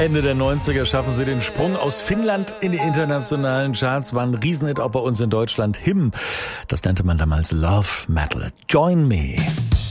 Ende der 90er schaffen sie den Sprung aus Finnland in die internationalen Charts, war ein Riesenhit auch bei uns in Deutschland. HIM, das nannte man damals Love Metal. Join Me.